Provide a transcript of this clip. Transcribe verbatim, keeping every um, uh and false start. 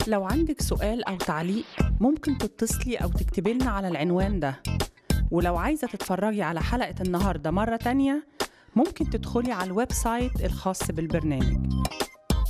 لو عندك سؤال أو تعليق ممكن تتصلي أو تكتبي لنا على العنوان ده. ولو عايزة تتفرجي على حلقة النهاردة مرة تانية ممكن تدخلي على الويب سايت الخاص بالبرنامج.